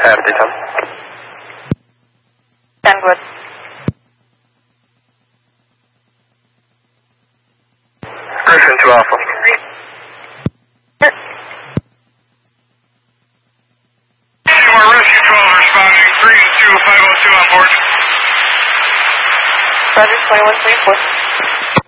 Empty 10. Sandwood. Griffin to Alpha. Rescue 12 responding, 32502 on board. Roger, 2134.